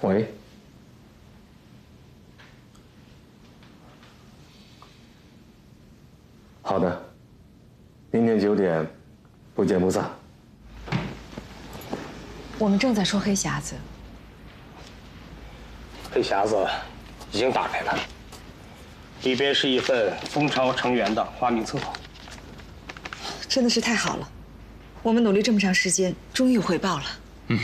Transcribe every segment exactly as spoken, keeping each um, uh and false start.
喂。好的，明天九点，不见不散。 我们正在说黑匣子。 黑匣子已经打开了，里边是一份蜂巢成员的花名册。 真的是太好了，我们努力这么长时间，终于有回报了。 嗯。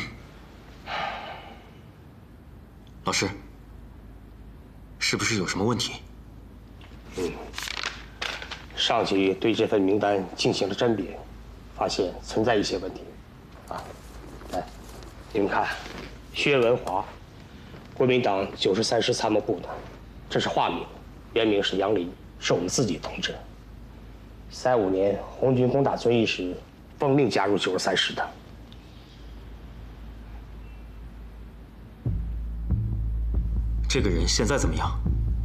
老师，是不是有什么问题？ 嗯。上级对这份名单进行了甄别，发现存在一些问题。啊，来，你们看，薛文华，国民党九十三师参谋部的，这是化名，原名是杨林，是我们自己同志。三五年红军攻打遵义时，奉命加入九十三师的。 这个人现在怎么样？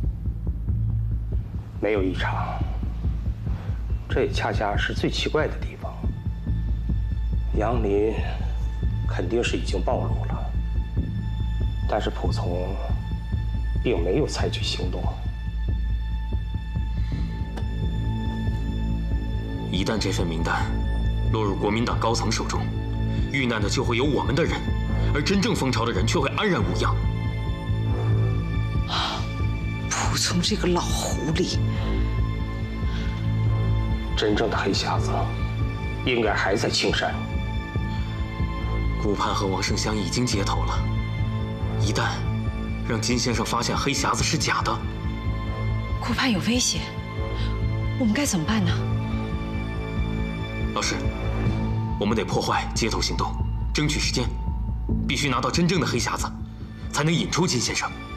没有异常。这也恰恰是最奇怪的地方。杨林肯定是已经暴露了，但是蒲从并没有采取行动。 一旦这份名单落入国民党高层手中，遇难的就会有我们的人，而真正蜂巢的人却会安然无恙。 蒲从这个老狐狸！ 真正的黑匣子应该还在青山。 顾盼和王胜香已经接头了，一旦让金先生发现黑匣子是假的， 顾盼有危险，我们该怎么办呢？ 老师，我们得破坏接头行动，争取时间，必须拿到真正的黑匣子，才能引出金先生。